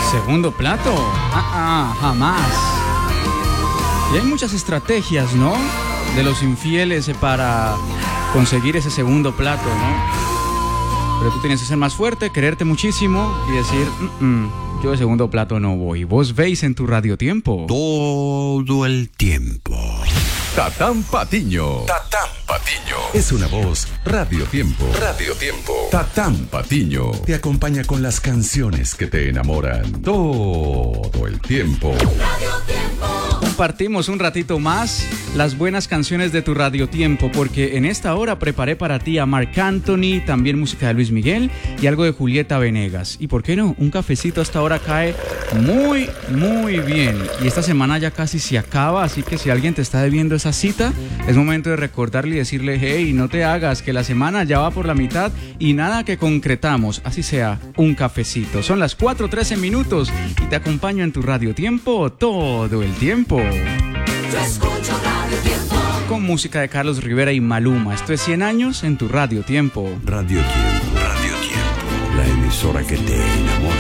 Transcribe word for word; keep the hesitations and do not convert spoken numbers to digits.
Segundo plato. Ah, ah, jamás. Y hay muchas estrategias, ¿no? De los infieles para conseguir ese segundo plato, ¿no? Pero tú tienes que ser más fuerte, quererte muchísimo y decir, mm, mm, yo de segundo plato no voy. Vos veis en tu radiotiempo. Todo el tiempo. Tatán Patiño. Tatán Patiño. Es una voz Radio Tiempo. Radio Tiempo. Tatán Patiño. Te acompaña con las canciones que te enamoran. Todo el tiempo. Radio Tiempo. Compartimos un ratito más las buenas canciones de tu radiotiempo, porque en esta hora preparé para ti a Marc Anthony, también música de Luis Miguel y algo de Julieta Venegas. Y por qué no, un cafecito hasta ahora cae muy, muy bien. Y esta semana ya casi se acaba, así que si alguien te está debiendo esa cita, es momento de recordarle y decirle, hey, no te hagas, que la semana ya va por la mitad y nada que concretamos, así sea un cafecito. Son las cuatro trece minutos y te acompaño en tu radiotiempo todo el tiempo. Yo escucho Radio Tiempo. Con música de Carlos Rivera y Maluma. Esto es cien años en tu radiotiempo. Radio Tiempo. Radio Tiempo. La emisora que te enamora.